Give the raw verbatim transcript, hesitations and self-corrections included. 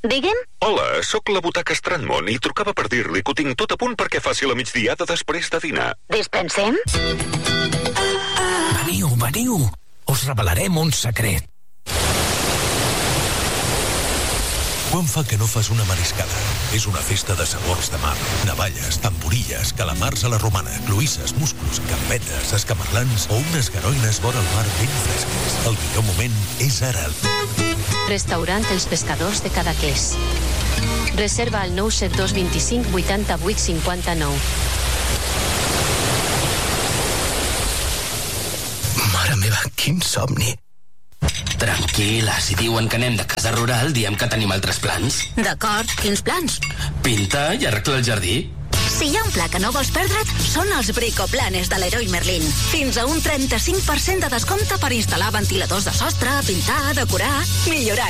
Digue'm? Hola, sóc la butaca Strandmont i trucava per dir-li que ho tinc tot a punt perquè faci la migdiada després de dinar. Dispensem? Veniu, veniu. Us revelarem un secret. Quan fa que no fas una mariscada? És una festa de sabors de mar. Navalles, tamborilles, calamars a la romana, cloïsses, musclos, gambetes, escamarlans o unes garoines vora el mar ben fresques. El millor moment és ara. Restaurant Els Pescadors de Cadaqués. Reserva al nou set dos dos cinc vuitanta-vuit cinquanta-nou. Mare meva, quin somni. Tranquil·la, si diuen que anem de casa rural, diem que tenim altres plans. D'acord, quins plans? Pinta i arregla el jardí. Si hi ha un pla que no vols perdre't, són els bricoplanes de l'Heroi Merlin. Fins a un trenta-cinc per cent de descompte per instal·lar ventiladors de sostre, pintar, decorar, millorar